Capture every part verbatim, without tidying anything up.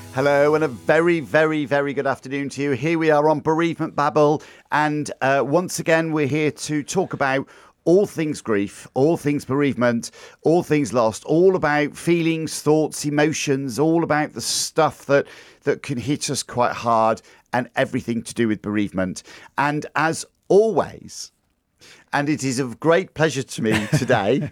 Hello and a very, very, very good afternoon to you. Here we are on Bereavement Babble, and uh, once again we're here to talk about all things grief, all things bereavement, all things lost, all about feelings, thoughts, emotions, all about the stuff that, that can hit us quite hard and everything to do with bereavement. And as always, and it is of great pleasure to me today,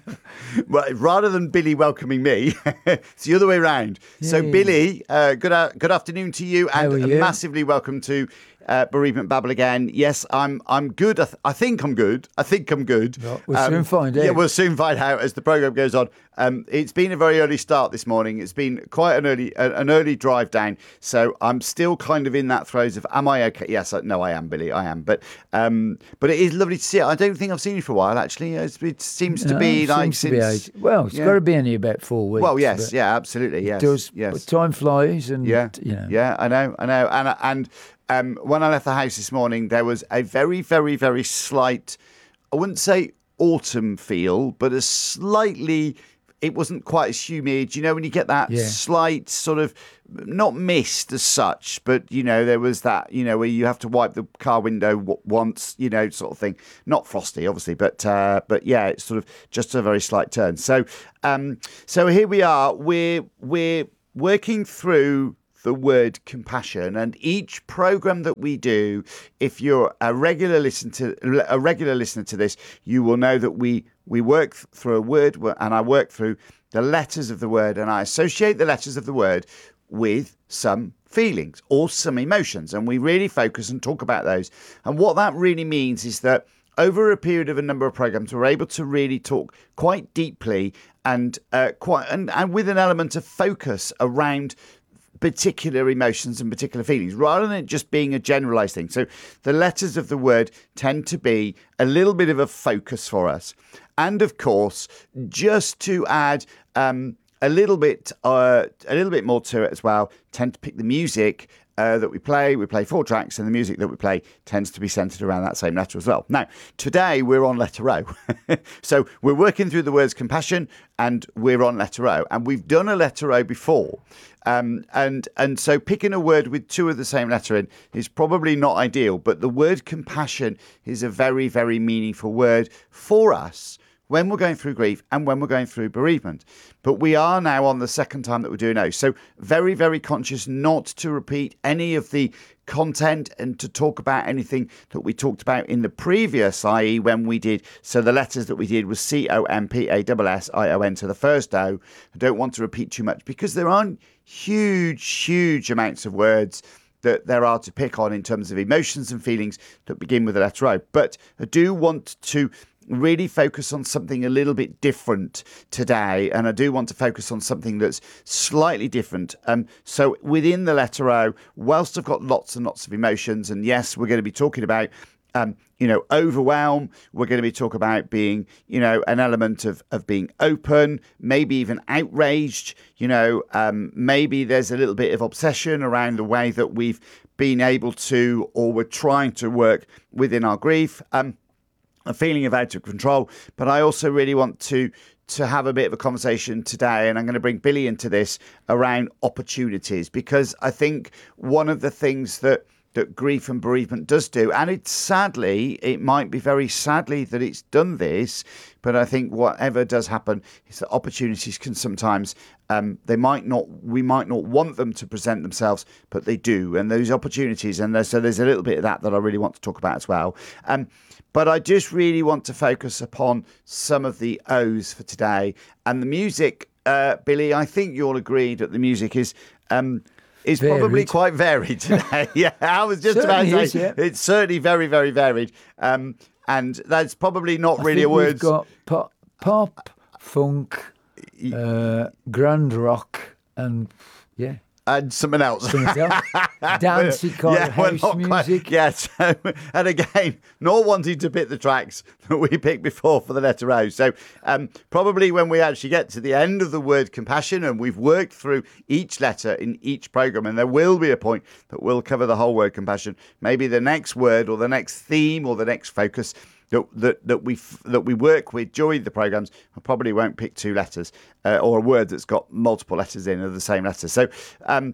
rather than Billy welcoming me, it's the other way around. Yay. So, Billy, uh, good uh, good afternoon to you, and you? massively welcome to uh, Bereavement Babble again. Yes, I'm I'm good. I, th- I think I'm good. I think I'm good. Well, we'll um, soon find out. Yeah, we'll soon find out as the programme goes on. Um, it's been a very early start this morning. It's been quite an early an early drive down. So I'm still kind of in that throes of, am I okay? Yes, I, no, I am, Billy. I am. But um, but it is lovely to see it. I don't think I've seen you for a while, actually. It's, it seems to no, be like seems since... To be well, it's yeah. got to be only about four weeks. Well, yes, yeah, absolutely, yes. It does, yes. But time flies, and yeah, you know. Yeah, I know, I know. And, and um, when I left the house this morning, there was a very, very, very slight, I wouldn't say autumn feel, but a slightly... It wasn't quite as humid, you know, when you get that yeah. slight sort of, not mist as such, but, you know, there was that, you know, where you have to wipe the car window w- once, you know, sort of thing. Not frosty, obviously, but, uh, but yeah, it's sort of just a very slight turn. So, um, so here we are. We're, we're working through the word compassion, and each program that we do, if you're a regular listener to a regular listener to this, you will know that we we work through a word, and I work through the letters of the word, and I associate the letters of the word with some feelings or some emotions, and we really focus and talk about those. And what that really means is that over a period of a number of programs, we're able to really talk quite deeply and uh, quite and, and with an element of focus around particular emotions and particular feelings, rather than it just being a generalized thing. So the letters of the word tend to be a little bit of a focus for us. And of course, just to add um, a little bit, uh, a little bit more to it as well, tend to pick the music uh, that we play. We play four tracks, and the music that we play tends to be centered around that same letter as well. Now, today we're on letter O. So we're working through the words compassion, and we're on letter O. And we've done a letter O before. Um, and and so picking a word with two of the same letter in is probably not ideal, but the word compassion is a very, very meaningful word for us when we're going through grief and when we're going through bereavement. But we are now on the second time that we're doing O. So very, very conscious not to repeat any of the content and to talk about anything that we talked about in the previous, that is when we did, so the letters that we did was C O M P A S S I O N to the first O. I don't want to repeat too much because there aren't huge, huge amounts of words that there are to pick on in terms of emotions and feelings that begin with the letter O. But I do want to really focus on something a little bit different today, and I do want to focus on something that's slightly different. Um, so within the letter O, whilst I've got lots and lots of emotions, and yes, we're going to be talking about Um, you know, overwhelm. We're going to be talking about being, you know, an element of, of being open, maybe even outraged. You know, um, maybe there's a little bit of obsession around the way that we've been able to, or we're trying to work within our grief. Um, a feeling of out of control. But I also really want to to have a bit of a conversation today, and I'm going to bring Billy into this, around opportunities, because I think one of the things that that grief and bereavement does do, and it's sadly, it might be very sadly that it's done this, but I think whatever does happen is that opportunities can sometimes, um, they might not, we might not want them to present themselves, but they do. And those opportunities, and there's, so there's a little bit of that that I really want to talk about as well. Um, but I just really want to focus upon some of the O's for today. And the music, uh, Billy, I think you'll agree that the music is... Um, It's varied. Probably quite varied today. Yeah, I was just Certainly about to is, say yeah. it's certainly very, very varied. Um, and that's probably not I really think a word. We've got pop, pop funk, uh, grand rock, and yeah. And something else. Something else. Dancey kind yeah, of house not music. Quite, yeah, so, and again, not wanting to pick the tracks that we picked before for the letter O. So um, probably when we actually get to the end of the word compassion, and we've worked through each letter in each program, and there will be a point that we'll cover the whole word compassion, maybe the next word or the next theme or the next focus that that that we that we work with during the programs. I probably won't pick two letters uh, or a word that's got multiple letters in of the same letter. So, um,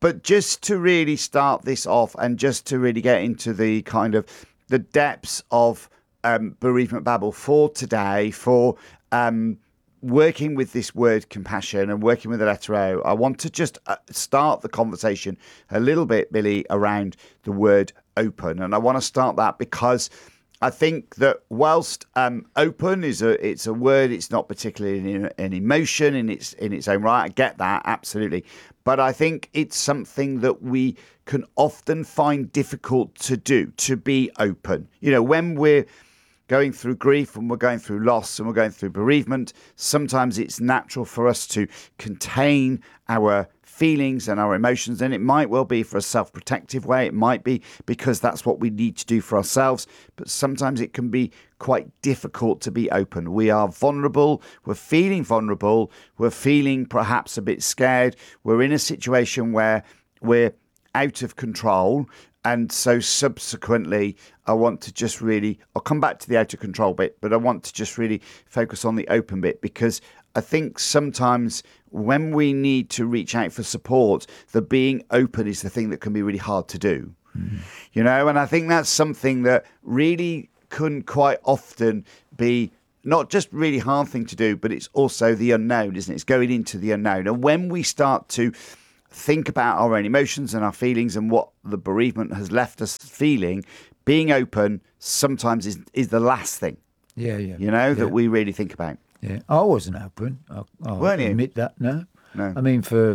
but just to really start this off and just to really get into the kind of the depths of um, bereavement babble for today, for um, working with this word compassion and working with the letter O, I want to just uh, start the conversation a little bit, Billy, around the word open. And I want to start that because I think that whilst um, open is a it's a word, it's not particularly an, an emotion in its in its own right. I get that, absolutely. But I think it's something that we can often find difficult to do, to be open. You know, when we're going through grief and we're going through loss and we're going through bereavement, sometimes it's natural for us to contain our feelings and our emotions, and it might well be for a self-protective way. It might be because that's what we need to do for ourselves, but sometimes it can be quite difficult to be open. We are vulnerable, we're feeling vulnerable, we're feeling perhaps a bit scared, we're in a situation where we're out of control. And so subsequently, I want to just really, I'll come back to the out of control bit, but I want to just really focus on the open bit, because I think sometimes when we need to reach out for support, the being open is the thing that can be really hard to do. Mm. You know, and I think that's something that really can quite often be not just really hard thing to do, but it's also the unknown, isn't it? It's going into the unknown. And when we start to think about our own emotions and our feelings and what the bereavement has left us feeling, being open sometimes is, is the last thing. Yeah, yeah. You know, yeah. that we really think about. Yeah, I wasn't open. I, I'll Weren't you? admit that. No, no. I mean, for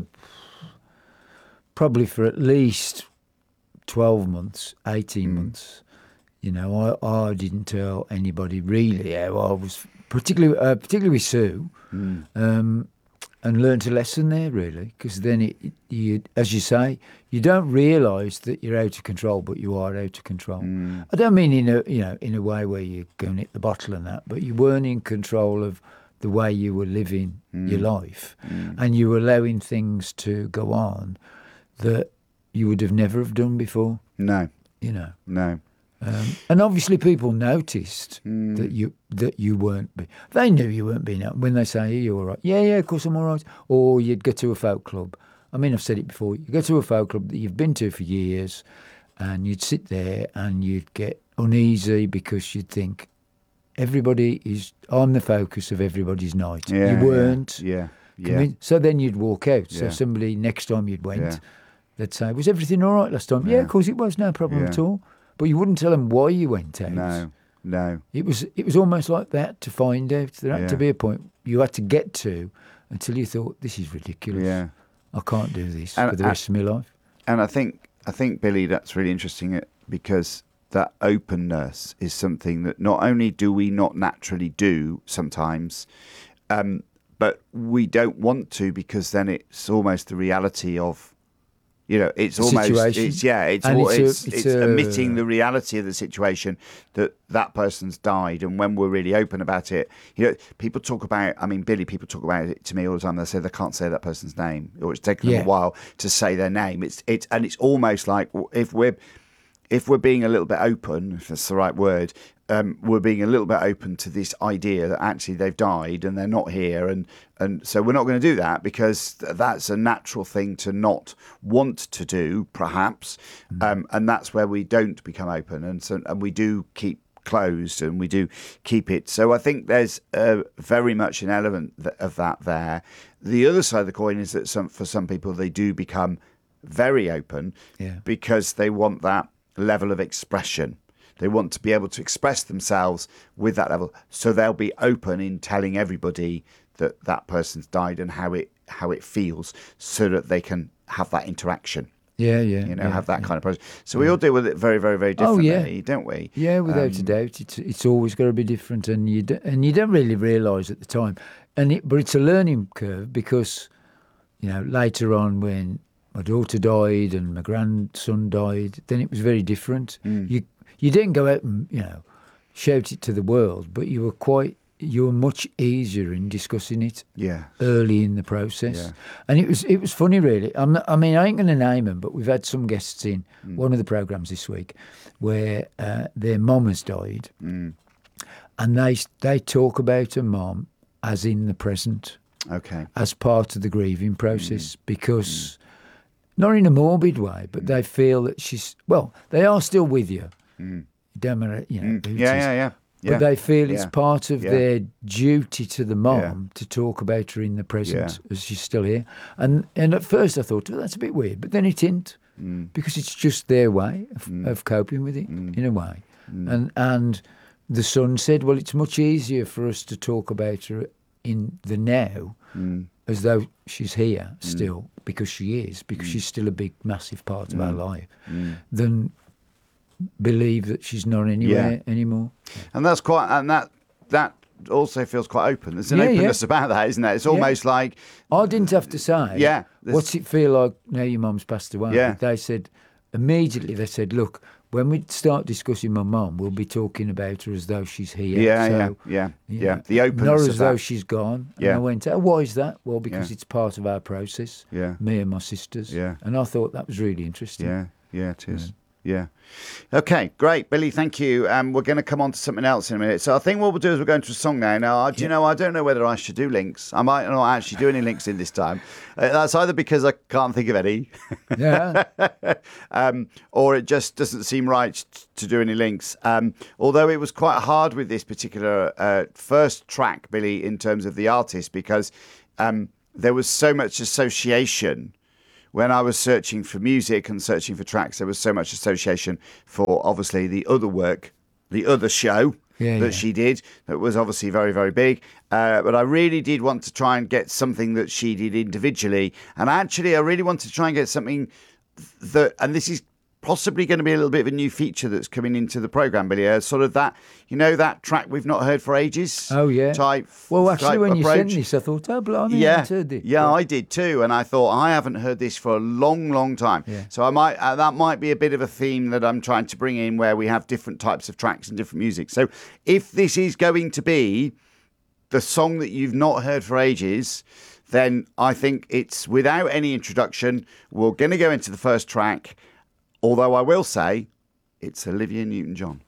probably for at least twelve months, eighteen mm. months. You know, I, I didn't tell anybody really how I was, particularly uh, particularly with Sue, mm. um, and learnt a lesson there really, because then it, it, you, as you say, you don't realise that you're out of control, but you are out of control. Mm. I don't mean in a you know in a way where you're going to hit the bottle and that, but you weren't in control of the way you were living mm. your life, mm. and you were allowing things to go on that you would have never have done before. No, you know, no. Um, and obviously, people noticed mm. that you that you weren't. Be, they knew you weren't being out. When they say, "Are you all right?" Yeah, yeah, of course I'm all right. Or you'd go to a folk club. I mean, I've said it before. You go to a folk club that you've been to for years, and you'd sit there and you'd get uneasy because you'd think everybody is. I'm the focus of everybody's night. Yeah, you weren't. Yeah, yeah. yeah. So then you'd walk out. Yeah. So somebody next time you'd went, yeah. they'd say, "Was everything all right last time?" Yeah, yeah of course it was. No problem yeah. at all. But you wouldn't tell them why you went out. No, no. It was it was almost like that to find out. There had yeah. to be a point you had to get to until you thought, this is ridiculous. Yeah. I can't do this and, for the and, rest of my life. And I think, I think, Billy, that's really interesting because that openness is something that not only do we not naturally do sometimes, um, but we don't want to, because then it's almost the reality of, you know, it's almost, it's, yeah, it's all, it's, it's, it's, it's a, admitting the reality of the situation that that person's died. And when we're really open about it, you know, people talk about, I mean, Billy, people talk about it to me all the time. They say they can't say that person's name, or it's taken yeah. them a while to say their name. It's, it's, and it's almost like if we're, if we're being a little bit open, if that's the right word, um, we're being a little bit open to this idea that actually they've died and they're not here. And, and so we're not going to do that, because that's a natural thing to not want to do, perhaps. Mm. Um, and that's where we don't become open. And so, and we do keep closed and we do keep it. So I think there's uh, very much an element of that there. The other side of the coin is that some, for some people, they do become very open yeah. because they want that level of expression. They want to be able to express themselves with that level, so they'll be open in telling everybody that that person's died and how it how it feels, so that they can have that interaction. Yeah, yeah. You know, yeah, have that yeah. kind of process. So we all deal with it very, very, very differently, oh, yeah. don't we? Yeah, without um, a doubt. It's it's always got to be different, and you do, and you don't really realise at the time. And it, but it's a learning curve, because, you know, later on when my daughter died and my grandson died, then it was very different. Mm. You you didn't go out and, you know, shout it to the world, but you were quite you were much easier in discussing it. Yeah. Early in the process, yeah. and it was it was funny really. I'm not, I mean, I ain't going to name them, but we've had some guests in mm. one of the programs this week where uh, their mum has died, mm. and they they talk about a mum as in the present, okay, as part of the grieving process, mm. because. Mm. not in a morbid way, but they feel that she's, well, they are still with you. Mm. Don't matter, you know. Mm. Yeah, yeah, yeah. But yeah. they feel it's yeah. part of yeah. their duty to the mom Yeah. to talk about her in the present Yeah. as she's still here. And and at first I thought, well, that's a bit weird. But then it didn't, Mm. because it's just their way of, Mm. of coping with it, Mm. in a way. Mm. And and the son said, well, it's much easier for us to talk about her in the now Mm. as though she's here still, because she is, because Mm. she's still a big, massive part of our Mm. life, Mm. than believe that she's not anywhere anymore. And that's quite, and that that also feels quite open. There's an Yeah, yeah. openness about that, isn't there? It's almost like, I didn't have to say, Yeah, there's- what's it feel like now your mum's passed away? Yeah. They said, immediately they said, look, when we start discussing my mum, we'll be talking about her as though she's here. yeah, So, yeah, yeah, you yeah. know, The openness not of as though that. she's gone. And Yeah. I went, oh, why is that? Well, because Yeah. it's part of our process, Yeah. me and my sisters. Yeah. And I thought that was really interesting. Yeah, yeah, it is. Yeah. Okay, great, Billy. Thank you. Um, we're going to come on to something else in a minute. So I think what we'll do is we're going to a song now. Now, I, do you know? I don't know whether I should do links. I might not actually do any links in this time. Uh, that's either because I can't think of any, Yeah. um, or it just doesn't seem right t- to do any links. Um, although it was quite hard with this particular uh, first track, Billy, in terms of the artist, because um, there was so much association. When I was searching for music and searching for tracks, there was so much association for obviously the other work, the other show Yeah, that yeah. she did that was obviously very, very big. Uh, but I really did want to try and get something that she did individually. And actually, I really wanted to try and get something that, and this is possibly going to be a little bit of a new feature that's coming into the programme, Billy. Uh, sort of that, you know, that track we've not heard for ages. Oh, yeah. Type. Well, actually, type when you approach. sent this, I thought, oh, blimey, I Yeah, haven't heard it. yeah, I did too, and I thought I haven't heard this for a long, long time. Yeah. So I might uh, that might be a bit of a theme that I'm trying to bring in, where we have different types of tracks and different music. So if this is going to be the song that you've not heard for ages, then I think it's without any introduction. We're going to go into the first track, although I will say it's Olivia Newton-John.